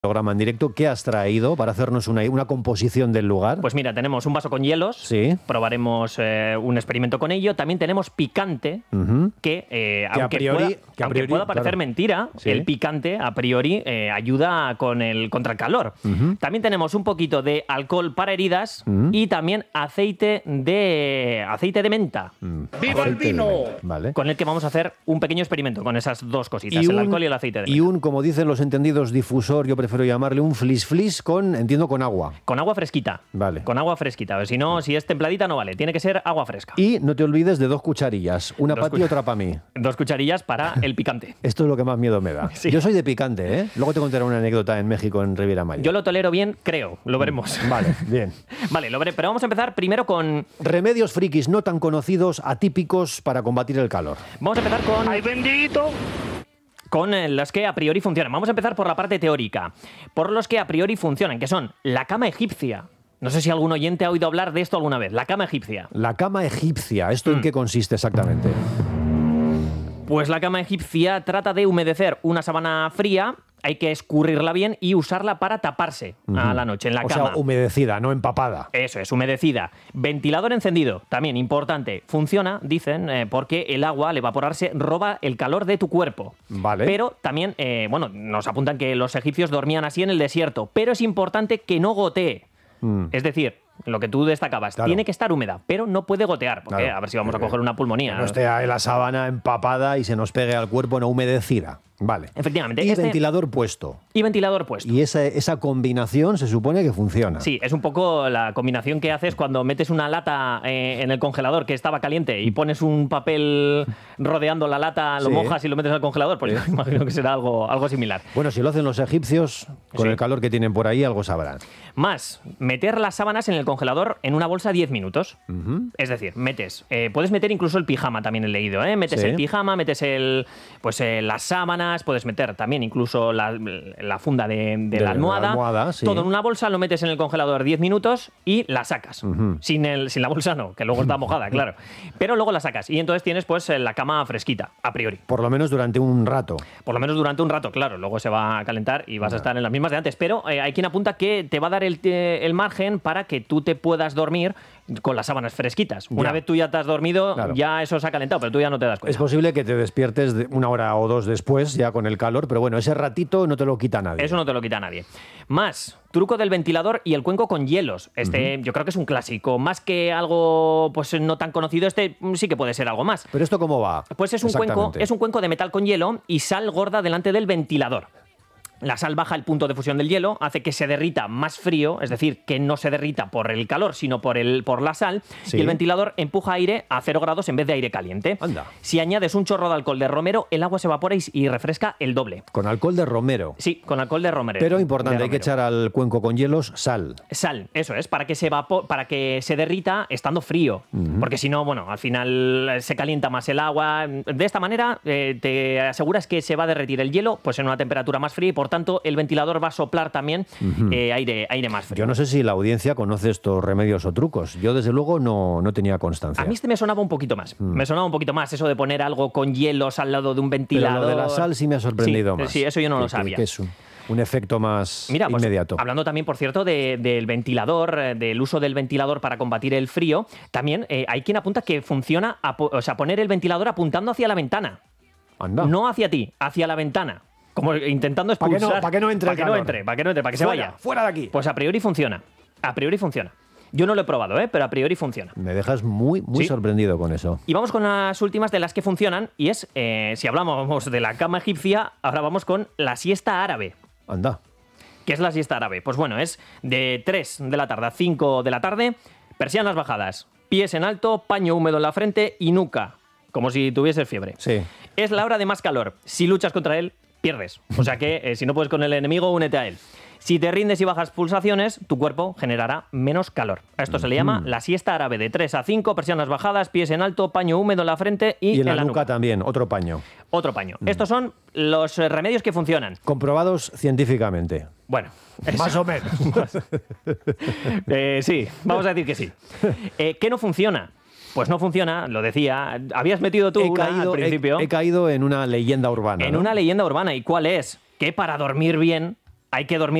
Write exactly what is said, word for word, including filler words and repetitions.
programa en directo. ¿Qué has traído para hacernos una, una composición del lugar? Pues mira, tenemos un vaso con hielos, sí. probaremos eh, un experimento con ello. También tenemos picante, uh-huh. que, eh, que, aunque, priori, pueda, que aunque priori, pueda parecer claro. mentira, sí. el picante a priori eh, ayuda con el, contra el calor. Uh-huh. También tenemos un poquito de alcohol para heridas uh-huh. y también aceite de, aceite de menta. Uh-huh. ¡Viva el vino! Vale. Con el que vamos a hacer un pequeño experimento con esas dos cositas, un, el alcohol y el aceite de menta. Y un, como dicen los entendidos, difusor, yo prefiero llamarle un flis flis con, entiendo, con agua. Con agua fresquita. Vale. Con agua fresquita. A ver, si no, si es templadita no vale. Tiene que ser agua fresca. Y no te olvides de dos cucharillas. Una para ti y otra para mí. Dos cucharillas para el picante. Esto es lo que más miedo me da. Sí. Yo soy de picante, ¿eh? Luego te contaré una anécdota en México, en Riviera Maya. Yo lo tolero bien, creo. Lo veremos. Vale, bien. Vale, lo veré. Pero vamos a empezar primero con... remedios frikis no tan conocidos, atípicos para combatir el calor. Vamos a empezar con... ¡Ay, bendito! Con los que a priori funcionan. Vamos a empezar por la parte teórica. Por los que a priori funcionan, que son la cama egipcia. No sé si algún oyente ha oído hablar de esto alguna vez. La cama egipcia. La cama egipcia. ¿Esto mm. en qué consiste exactamente? Pues la cama egipcia trata de humedecer una sábana fría. Hay que escurrirla bien y usarla para taparse uh-huh. a la noche en la o cama. O sea, humedecida, no empapada. Eso es, humedecida. Ventilador encendido, también importante. Funciona, dicen, eh, porque el agua al evaporarse roba el calor de tu cuerpo. Vale. Pero también, eh, bueno, nos apuntan que los egipcios dormían así en el desierto. Pero es importante que no gotee. Mm. Es decir, lo que tú destacabas, claro. tiene que estar húmeda, pero no puede gotear, porque claro. a ver si vamos a coger una pulmonía. Que no esté la sábana empapada y se nos pegue al cuerpo, no humedecida. Vale. Efectivamente. Y este... ventilador puesto. Y ventilador puesto. Y esa, esa combinación se supone que funciona. Sí, es un poco la combinación que haces cuando metes una lata eh, en el congelador que estaba caliente y pones un papel rodeando la lata, lo sí. mojas y lo metes al congelador, pues sí. yo imagino que será algo, algo similar. Bueno, si lo hacen los egipcios, con sí. el calor que tienen por ahí, algo sabrán. Más, meter las sábanas en el congelador en una bolsa diez minutos. Uh-huh. Es decir, metes, eh, puedes meter incluso el pijama, también he leído, ¿eh? Metes sí. el pijama, metes el, pues, eh, las sábanas, puedes meter también incluso la, la funda de, de, de la almohada, la almohada sí. todo en una bolsa, lo metes en el congelador diez minutos y la sacas. Uh-huh. Sin, el, sin la bolsa no, que luego está mojada, claro. Pero luego la sacas y entonces tienes pues la cama fresquita, a priori. Por lo menos durante un rato. Por lo menos durante un rato, claro. Luego se va a calentar y vas uh-huh. a estar en las mismas de antes. Pero eh, hay quien apunta que te va a dar el, el margen para que tú te puedas dormir con las sábanas fresquitas. Una ya. vez tú ya te has dormido, claro. ya eso se ha calentado, pero tú ya no te das cuenta. Es posible que te despiertes de una hora o dos después, ya con el calor, pero bueno, ese ratito no te lo quita nadie. Eso no te lo quita nadie. Más, truco del ventilador y el cuenco con hielos. Este uh-huh. yo creo que es un clásico. Más que algo pues no tan conocido, este sí que puede ser algo más. ¿Pero esto cómo va? Pues es un cuenco, es un cuenco de metal con hielo y sal gorda delante del ventilador. La sal baja el punto de fusión del hielo, hace que se derrita más frío, es decir, que no se derrita por el calor, sino por, el, por la sal, sí. y el ventilador empuja aire a cero grados en vez de aire caliente. Anda. Si añades un chorro de alcohol de romero, el agua se evapora y, y refresca el doble. ¿Con alcohol de romero? Sí, con alcohol de romero. Pero importante, hay que echar al cuenco con hielos sal. Sal, eso es, para que se evapo- para que se derrita estando frío. Uh-huh. Porque si no, bueno, al final se calienta más el agua. De esta manera eh, te aseguras que se va a derretir el hielo pues en una temperatura más fría y por tanto el ventilador va a soplar también uh-huh. eh, aire, aire más frío. Yo no sé si la audiencia conoce estos remedios o trucos. Yo, desde luego, no, no tenía constancia. A mí este me sonaba un poquito más. Mm. Me sonaba un poquito más eso de poner algo con hielos al lado de un ventilador. Pero lo de la sal sí me ha sorprendido sí, más. Sí, eso yo no que, lo sabía. Que, que es un, un efecto más Mira, pues, inmediato. Hablando también, por cierto, de, del ventilador, del uso del ventilador para combatir el frío, también eh, hay quien apunta que funciona, a, o sea, poner el ventilador apuntando hacia la ventana. Anda. No hacia ti, hacia la ventana. Como intentando expulsar. Para que no, pa que no entre Para el que calor. no entre, para que no entre, para que fuera, se vaya. Fuera de aquí. Pues a priori funciona. A priori funciona. Yo no lo he probado, ¿eh? Pero a priori funciona. Me dejas muy, muy ¿Sí? sorprendido con eso. Y vamos con las últimas de las que funcionan. Y es, eh, si hablamos de la cama egipcia, ahora vamos con la siesta árabe. Anda. ¿Qué es la siesta árabe? Pues bueno, es de tres de la tarde a cinco de la tarde, persianas bajadas, pies en alto, paño húmedo en la frente y nuca, como si tuvieses fiebre. Sí. Es la hora de más calor. Si luchas contra él, pierdes. O sea que eh, si no puedes con el enemigo, únete a él. Si te rindes y bajas pulsaciones, tu cuerpo generará menos calor. A esto se le llama la siesta árabe de tres a cinco, persianas bajadas, pies en alto, paño húmedo en la frente y, y en la, en la nuca, nuca también, otro paño. Otro paño. Mm. Estos son los remedios que funcionan. Comprobados científicamente. Bueno. Eso. Más o menos. eh, sí, vamos a decir que sí. Eh, ¿Qué no funciona? Pues no funciona, lo decía. Habías metido tú he una caído, al principio. He, he caído en una leyenda urbana. En ¿no? una leyenda urbana. ¿Y cuál es? Que para dormir bien hay que dormir